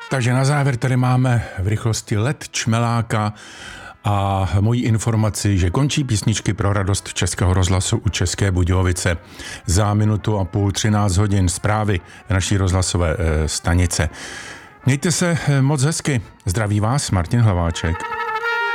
Takže na závěr tady máme v rychlosti Let Čmeláka a moji informaci, že končí písničky pro radost Českého rozhlasu u České Budějovice. Za minutu a půl 13 hodin zprávy naší rozhlasové stanice. Mějte se moc hezky. Zdraví vás Martin Hlaváček.